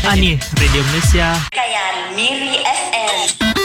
Ani Radio Malaysia. Kayan Miri FM.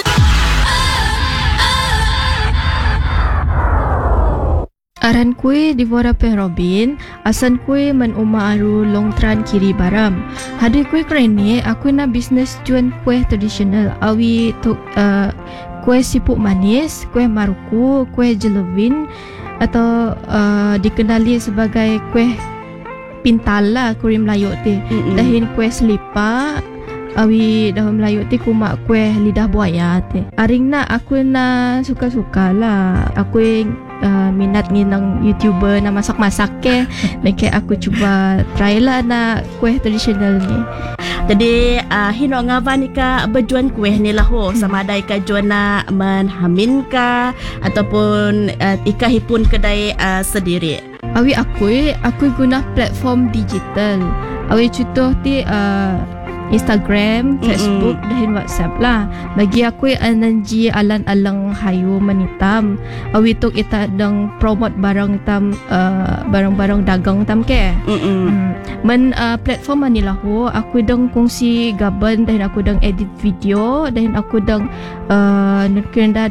Aran kue Devora Robin, asan kue men uma aru Longtran Kiri Baram. Hadi kue kerana aku nak bisnes jual kue tradisional. Awi tu kue siput manis, kue maruku, kue jelevin atau dikenali sebagai kue pintal lah kuri Melayu tu. Dahin kue selipar. Awi dah Melayu ti kumak kue lidah buaya ti. Aring nak aku nak suka-suka lah. Aku minat nginang YouTuber nak masak-masak ke. Maka aku cuba try lah nak kue tradisional ni. Jadi hino ngawan ika berjuan kuih ni lah ho. Sama ada ika juan nak menhamin ka ataupun ika hipun kedai sendiri. Awi aku guna platform digital. Awi contoh ti Instagram, Facebook dan WhatsApp lah. Bagi aku ananji alang-alang hayu menitam. Awi tu kita dang promote barang tam barang-barang dagang tam ke. Men platform ni lah ho. Aku dang kongsi gaban dan aku dang edit video dan aku dang kira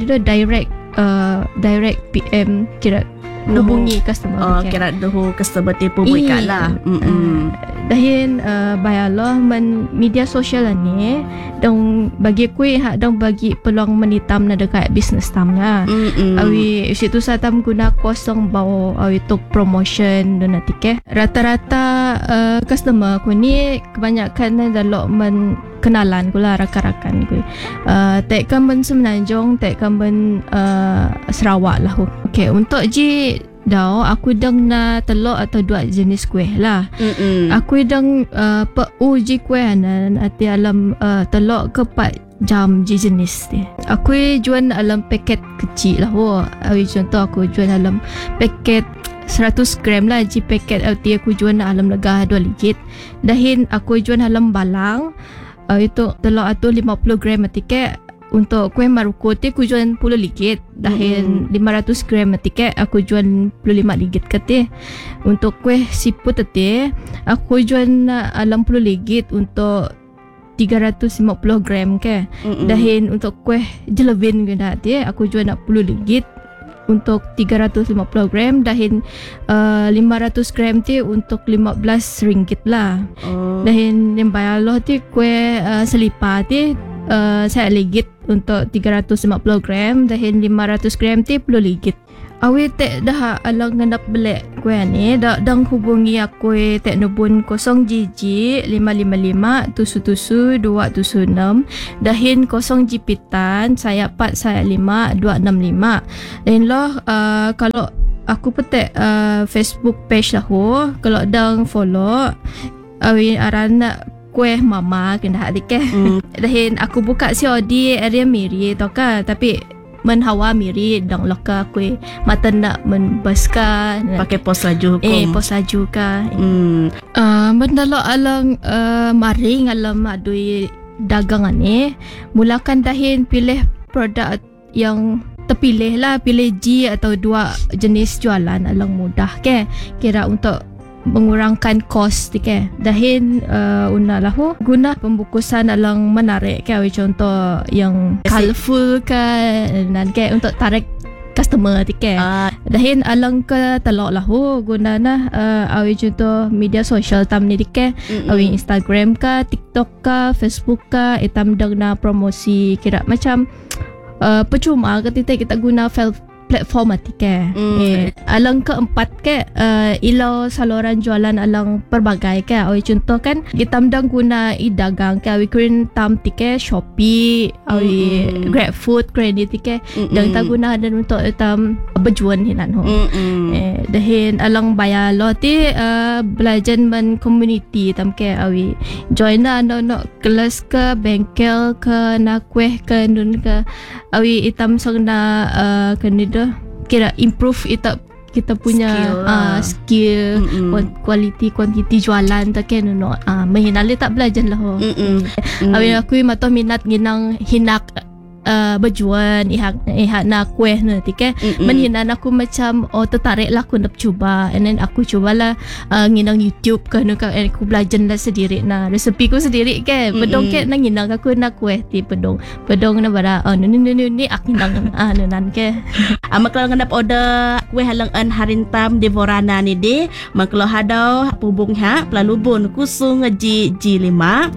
direct PM kira hubungi customer. Kira dohu customer tipu buikat lah. Dahin bayalah men media sosial ni dong bagi kui hak dong bagi peluang menitam na dekat business tam lah. Awi situ satam guna kosong bawa awi tok promotion dan nanti rata-rata customer aku ni kebanyakan dah men kenalan ku lah rakan-rakan ku. Tek kamben Semenanjung, tek kamben Sarawak lah. Okay, untuk ji dah aku dang na telok atau dua jenis kuih lah. Aku dang uji kuih anan ati alam telok ke 4 jam je jenis ni. Aku jual alam paket kecil lah. Awi contoh aku jual alam paket 100 gram lah je paket ati aku jual alam lega RM2. Dahin aku jual alam balang. Itu telok atau 50 gram tiket. Untuk kuih maruko ti aku jual RM10. Dahin 500 gram tiket aku jual RM25 kata. Untuk kuih siput ti aku jual RM60 untuk 350 gram ke. Dahin untuk kuih jelevin guna ti aku jual RM60 untuk 350 gram. Dahin 500 gram ti untuk RM15 lah. Dahin yang bayar lo ti kuih selipar ti saya ligit untuk 350 gram. Dahin 500 gram ti RM10. Awi tek dah alang ngendap belek kuih ni dang hubungi aku tek nubun 0 jiji 555 tusu 276. Dahin 0 jipitan saya 4 saya 5 265. Dan loh kalau aku petek Facebook page lah ho. Kalau dang follow awi arana kuih mama kena hak dikeh. Dahin aku buka COD area Miri tau ka. Tapi men hawa Miri dang loka kuih mata nak menbaska pakai pos laju hukum. Pos laju ka. Benda alang maring alam adui dagangan ni. Mulakan dahin pilih produk yang terpilih lah. Pilih G atau 2 jenis jualan alang mudah ke. Kira untuk mengurangkan kos ke. Dahin unalah guna pembukusan alang menarik ke. Contoh yang colourful ke dan ke untuk tarik customer ke. Dahin alang ke telok lah guna nah awi contoh media sosial tam ni ke. Awi Instagram ke, TikTok ke, Facebook ke, itam dang na promosi kira macam percuma ketika kita guna platform ke. Alang keempat ke ilau saluran jualan alang pelbagai ke. Awi contoh kan kita mendang guna dagang ke. Awi kurin tam tike Shopee, awi GrabFood kredit ke. Dan kita guna dan untuk tam berjuan hinan ho. Dahin alang bayar lo ti belajar men community tam ke. Awi join na no kelas ke bengkel ke na kuih ke nun ke. Awi itam sang na kanida kira improve kita punya skill kuantiti jualan tak kan no mahinali tak belajar lah ho. Awi aku matau minat ginang hinak berjuan ihak nak kuih nanti ke menhinan aku macam tertarik lah aku nak cuba, and then aku cubalah nginang YouTube ke nak aku belajar lah sendiri nah resepi ku sendiri ke pedong ke nang nginang aku nak kuih ti pedong na bara ni aku nang nan ke Makalo nganap order kuih halang an harintam di Borana ni de makalo hadau pubung ha pelalubun kusung ji 5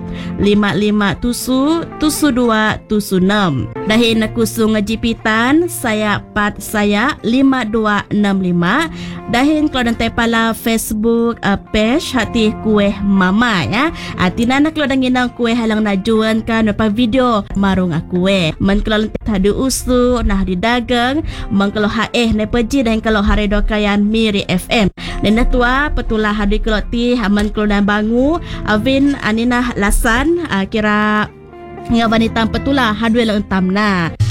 tusu 2 tusu 6 dahin kusung jipitan saya 5265 dahin kalau nanti pala Facebook page hati kuih mama ya atina nak kalau nginang kuih halang najuan kan apa video marung aku man kalau nanti hadu usu nah di dagang man kalau ne peji dan kalau hari dokayan Miri FM dan natua petulah hadu kalau ti haman kalau dan bangu avin anina lasan kira ngabanitam petulah hadu lang tamna